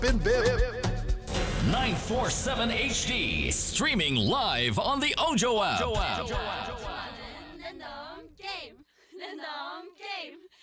Bip. 947 HD. Streaming live on the Ojo app. Random game.